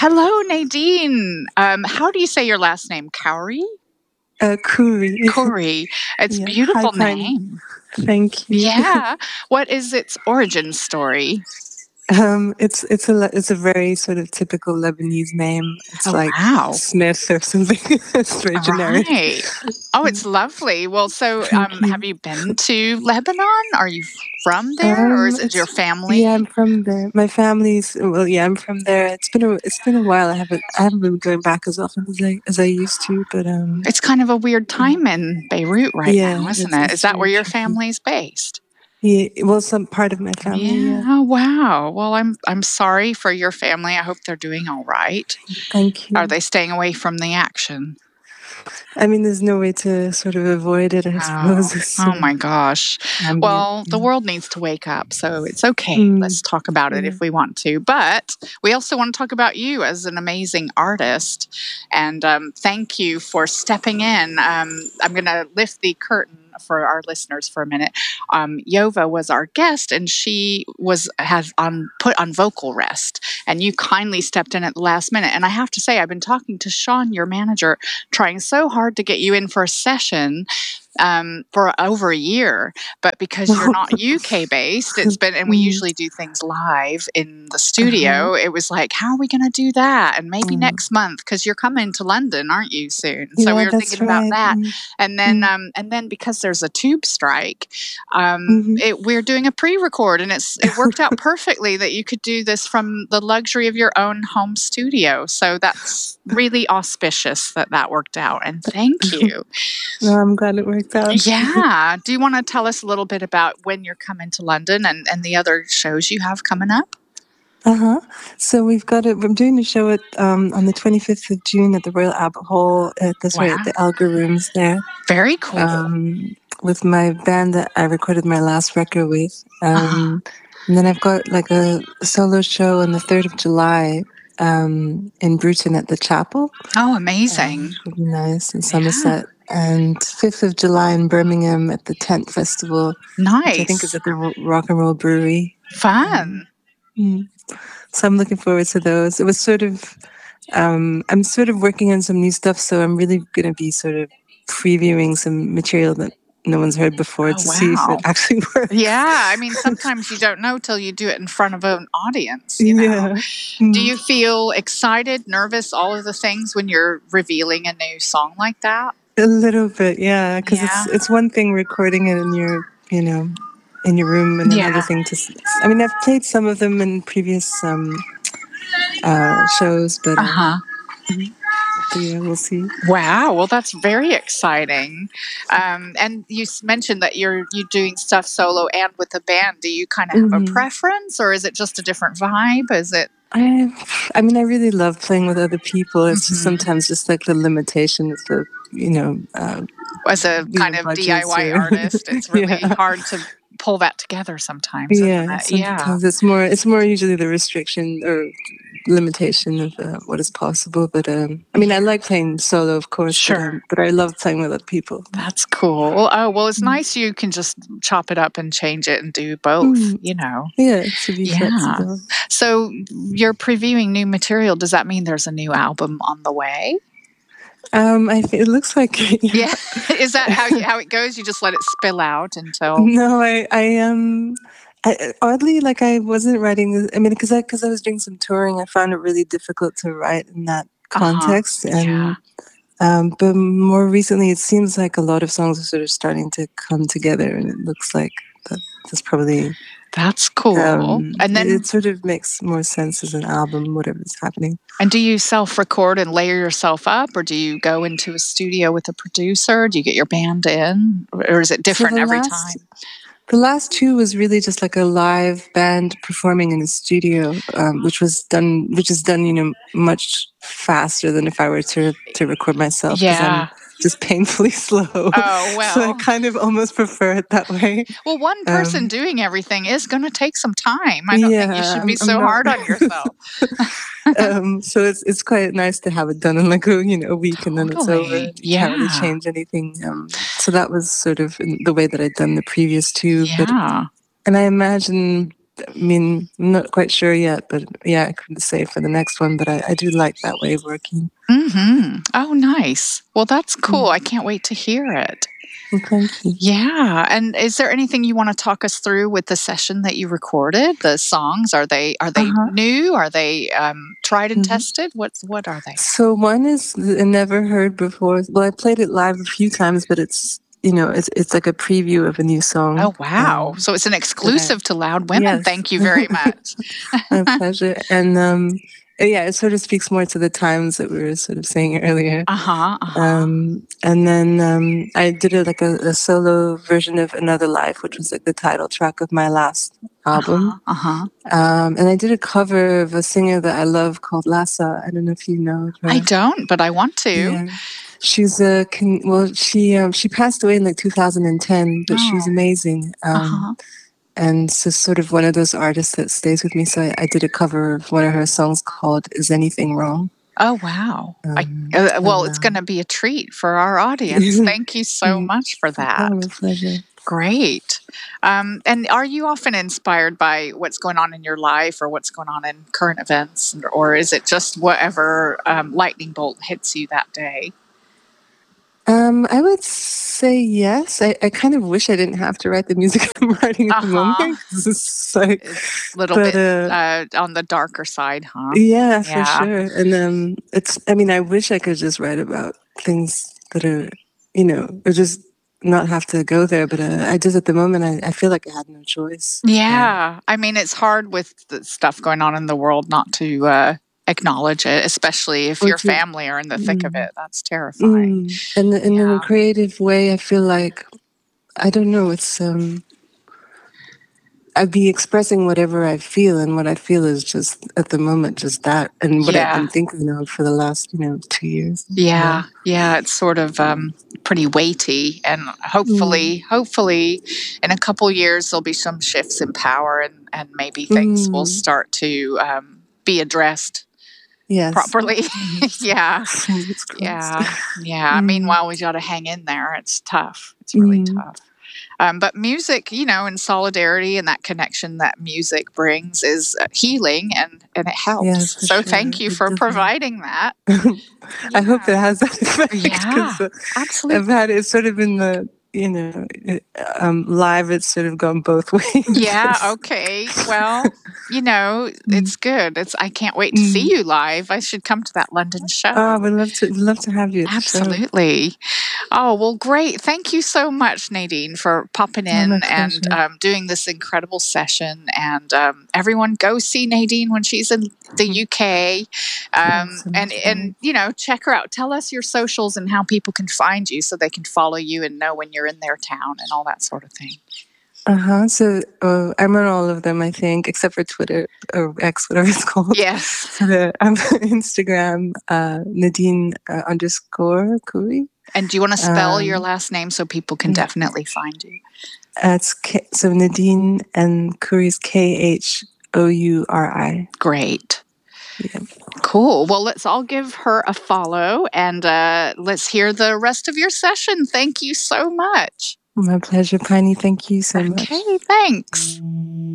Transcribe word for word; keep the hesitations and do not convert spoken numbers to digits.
Hello, Nadine. Um, how do you say your last name? Cowrie? Uh, Kuri. Corey. It's a Yeah. beautiful Hi, Tiny. name. Thank you. Yeah. What is its origin story? Um, it's it's a le- it's a very sort of typical Lebanese name. It's Oh, like wow. Smith or something. It's very generic. Right. Oh, it's lovely. Well, so Thank um, you. have you been to Lebanon? Are you from there, or Um, is it it's your family? yeah, I'm from there. My family's well, yeah, I'm from there. It's been a it's been a while. I haven't I haven't been going back as often as I as I used to, but um, It's kind of a weird time in Beirut right yeah, now, isn't it's it? Is it's that where very your tricky. family's based? Yeah, well, some part of my family. Yeah. Yeah, Oh, wow. Well, I'm I'm sorry for your family. I hope they're doing all right. thank Are you. they staying away from the action? I mean, there's no way to sort of avoid it, I Oh, suppose. It's oh sort of my gosh. ambient. Well, the Yeah. world needs to wake up, so it's okay. Mm, Let's talk about it yeah. if we want to. But we also want to talk about you as an amazing artist. And um, thank you for stepping in. Um, I'm going to lift the curtain for our listeners for a minute. Um, Yova was our guest, and she was has on put on vocal rest, and you kindly stepped in at the last minute. And I have to say, I've been talking to Sean, your manager, trying so hard to get you in for a session um, for over a year, but because you're not U K based, it's been, and we Mm, usually do things live in the studio. It was like, how are we going to do that? And maybe mm. next month, because you're coming to London, aren't you, soon? So Yeah, we were that's thinking about right. that. Mm, And then, mm, um, and then because there's a tube strike, um, mhm. it, we're doing a pre-record, and it's it worked out perfectly that you could do this from the luxury of your own home studio. So that's really auspicious that that worked out. And thank you. No, I'm glad it worked out. Yeah. Do you want to tell us a little bit about when you're coming to London and, and the other shows you have coming up? Uh huh. So we've got it. I'm doing a show at um, on the twenty-fifth of June at the Royal Albert Hall. At that's right at Wow. the Alger Rooms there. Very cool. Um, with my band that I recorded my last record with. Uh-huh. Um, and then I've got like a solo show on the third of July um, in Bruton at the Chapel. Oh, Um, amazing. which would be nice in Yeah. Somerset. And fifth of July in Birmingham at the Tent Festival, which I think is Nice. at the Ro- Rock and Roll Brewery. Um, Fun. mm. So I'm looking forward to those. It was sort of, um, I'm sort of working on some new stuff, so I'm really going to be sort of previewing some material that no one's heard before Oh, to see if wow. it actually works. Yeah. I mean, sometimes you don't know till you do it in front of an audience, you know. Yeah. Do Mm. you feel excited, nervous, all of the things when you're revealing a new song like that? A little bit, yeah, because Yeah. it's it's one thing recording it in your, you know, in your room, and another Yeah. thing to. s- I mean, I've played some of them in previous um, uh, shows, but, um, Uh-huh. but yeah, we'll see. Wow. Well, that's very exciting. Um, and you s- mentioned that you're you doing stuff solo and with a band. Do you kind of have a Mhm. preference, or is it just a different vibe? Is it? I, I mean, I really love playing with other people. It's just Mhm. sometimes just like the limitation of the, you know, uh, As a you kind know, of budgets D I Y or artist, it's really yeah, hard to pull that together sometimes, isn't yeah. it? Yeah. Sometimes it's more it's more usually the restriction or limitation of uh, what is possible. But um, I mean, I like playing solo, of course, but Sure. um, but I love playing with other people. That's cool. Oh, well, it's Mm. nice you can just chop it up and change it and do both, Mm. you know. Yeah, to be Yeah. flexible. So you're previewing new material. Does that mean there's a new album on the way? Um, I think it looks like yeah. Yeah. Is that how you, how it goes? You just let it spill out until. No, I I um. I, oddly, like I wasn't writing. this- I mean, because I because I was doing some touring, I found it really difficult to write in that Uh-huh. context. Yeah. And um, but more recently, it seems like a lot of songs are sort of starting to come together, and it looks like that that's probably That's cool. um, And then, it sort of makes more sense as an album, whatever's happening. and do you self-record and layer yourself up, or do you go into a studio with a producer? Do you get your band in, or is it So different the every last time? the last two was really just like a live band performing in a studio, um, which was done, which is done, you know, much faster than if I were to to record myself because I'm Yeah. just painfully slow. Oh, So I well. kind of almost prefer it that way. Well, one person Um, doing everything is going to take some time. I don't think you yeah, should I'm, be I'm so not. hard on yourself. um, so it's it's quite nice to have it done in like a you know a week and then it's over. Totally. And you can't really Yeah. change anything. Um, so that was sort of in the way that I'd done the previous two. But Yeah. and I imagine I mean, I'm not quite sure yet, but yeah, I couldn't say for the next one, but I, I do like that way of working. Mm-hmm. Oh, nice. Well, that's cool. Mm. I can't wait to hear it. Well, thank you. Yeah. And is there anything you want to talk us through with the session that you recorded? The songs, are they are they Uh-huh. new? Are they um, tried and Mm-hmm. tested? What's what are they? So one is I never heard before. Well, I played it live a few times, but it's you know it's it's like a preview of a new song. Oh, wow. Um, So it's an exclusive I, to Loud Women. yes. Thank you very much. My pleasure. And um, yeah, it sort of speaks more to the times that we were sort of saying earlier. Uh-huh. uh-huh. Um, and then um, I did a, like a, a solo version of Another Life, which was like the title track of my last album. Uh-huh. uh-huh. Um, and I did a cover of a singer that I love called Lassa. I don't know if you know her. I don't, but I want to. Yeah. She's a can, well. She um, she passed away in like two thousand ten, but Oh. she's amazing. Um, Uh-huh. And so, sort of one of those artists that stays with me. So I, I did a cover of one of her songs called "Is Anything Wrong?" Oh, wow. Um, I, uh, well, and, it's uh, going to be a treat for our audience. Thank you so much for that. Oh, my pleasure. Great. Um, and are you often inspired by what's going on in your life or what's going on in current events? Or is it just whatever um, lightning bolt hits you that day? Um, I would say yes. I, I kind of wish I didn't have to write the music I'm writing at Uh-huh. the moment. It's like It's a little but, bit uh, uh, on the darker side, huh? yeah, for Yeah. sure. And um, it's. I mean, I wish I could just write about things that are, you know, or just not have to go there. But uh, I just at the moment, I, I feel like I had no choice. Yeah. I mean, it's hard with the stuff going on in the world not to uh, acknowledge it, especially if Or your to- family are in the thick of Mm. it. That's terrifying. Mm. And and in Yeah. a creative way, I feel like I don't know. It's um, I'd be expressing whatever I feel, and what I feel is just at the moment just that, and what I've Yeah. been thinking of for the last you know two years. Yeah, yeah, it's sort of um, pretty weighty, and hopefully, Mm. hopefully, in a couple years there'll be some shifts in power, and and maybe things will Mm. start to um, be addressed Yes. properly. Yeah, Fingers crossed. yeah, yeah. Mm. Meanwhile, we got to hang in there. It's tough. It's really Mm. tough. Um, but music, you know, and solidarity and that connection that music brings is uh, healing, and and it helps. Yes, for so sure. thank you It for doesn't- providing that. I hope it has that effect. Yeah, 'cause, uh, Absolutely. I've had it sort of in the you know it, um, live. It's sort of gone both ways. Yeah, okay. Well, you know, it's good. It's I can't wait to see Mm. you live. I should come to that London show. Oh, we'd love to we'd love to have you. At the show. Absolutely. Oh, well, great. Thank you so much, Nadine, for popping Oh, my in and pleasure. um, doing this incredible session. And um, everyone go see Nadine when she's in the U K. Um, Thanks so and, much, and, you know, check her out. Tell us your socials and how people can find you so they can follow you and know when you're in their town and all that sort of thing. Uh huh. So uh, I'm on all of them, I think, except for Twitter or X, whatever it's called. Yes. So the, I'm on Instagram, uh, Nadine uh, underscore Khoury. And do you want to spell your Um, last name so people can yeah. definitely find you? That's K- so Nadine and Khoury's K H O U R I. Great. Yeah. Cool. Well, let's all give her a follow and uh, let's hear the rest of your session. Thank you so much. My pleasure, Piney. Thank you so much. Okay, thanks.